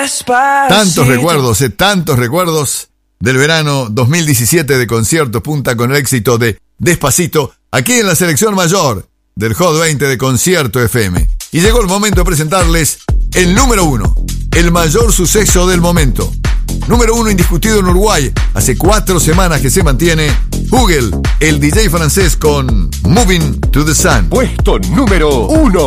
Tantos recuerdos del verano 2017 de Conciertos Punta con el éxito de Despacito, aquí en la selección mayor del Hot 20 de Concierto FM. Y llegó el momento de presentarles el número 1, el mayor suceso del momento. Número 1 indiscutido en Uruguay, hace 4 semanas que se mantiene. Google, el DJ francés con Moving to the Sun. Puesto número 1.